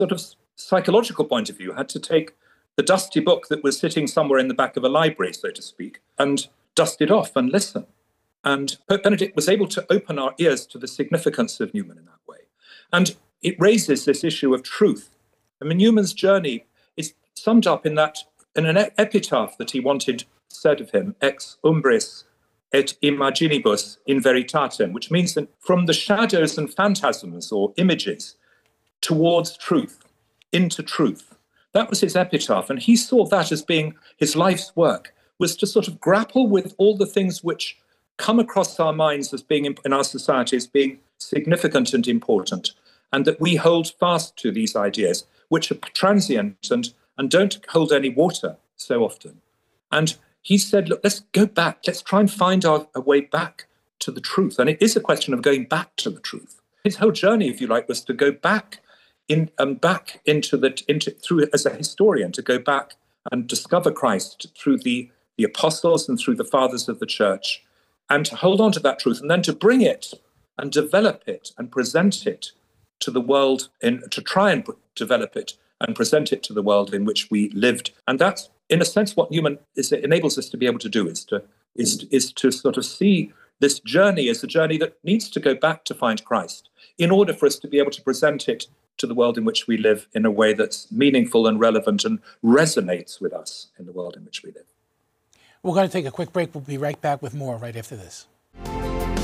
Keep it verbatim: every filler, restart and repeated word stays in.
sort of psychological point of view, had to take the dusty book that was sitting somewhere in the back of a library, so to speak, and dust it off and listen. And Pope Benedict was able to open our ears to the significance of Newman in that way. And it raises this issue of truth. I mean, Newman's journey is summed up in that in an epitaph that he wanted said of him, ex umbris et imaginibus in veritatem, which means that from the shadows and phantasms or images towards truth, into truth. That was his epitaph, and he saw that as being his life's work, was to sort of grapple with all the things which come across our minds as being in our society as being significant and important, and that we hold fast to these ideas, which are transient and, and don't hold any water so often. And he said, look, let's go back. Let's try and find our, a way back to the truth. And it is a question of going back to the truth. His whole journey, if you like, was to go back in and um, back into the into through as a historian, to go back and discover Christ through the, the apostles and through the fathers of the church, and to hold on to that truth, and then to bring it and develop it and present it to the world, in to try and develop it and present it to the world in which we lived. And that's, in a sense, what Newman is, it enables us to be able to do, is to is is to sort of see this journey as a journey that needs to go back to find Christ, in order for us to be able to present it to the world in which we live in a way that's meaningful and relevant and resonates with us in the world in which we live. We're going to take a quick break. We'll be right back with more right after this.